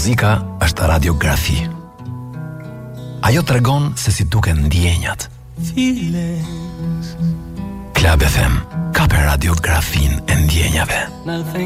Muzika është radiografi. Ajo tregon se si duken ndjenjat. Club FM ka për radiografin e ndjenjave.